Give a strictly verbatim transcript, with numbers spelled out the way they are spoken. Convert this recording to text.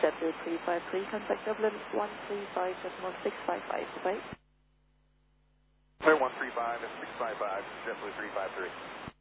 JetBlue three five three, contact Dublin one three five decimal six five five, bye. Clear one three five and six five five, JetBlue three five three.